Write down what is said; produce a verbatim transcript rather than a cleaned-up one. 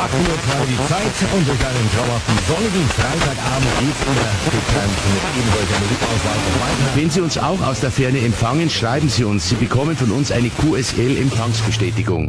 achtzehn Uhr zwei die Zeit und durch einen traumhaften sonnigen Freitagabend geht's wieder gekannt mit ebensolcher Musikauswahl weiter. Wenn Sie uns auch aus der Ferne empfangen, schreiben Sie uns. Sie bekommen von uns eine Q S L-Empfangsbestätigung.